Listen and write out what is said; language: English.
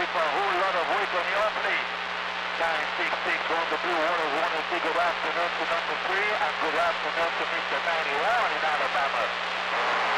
for a whole lot of work on your plate. 966 on the blue waters. Want to say good afternoon to number 3 and good afternoon to Mr. 91 in Alabama.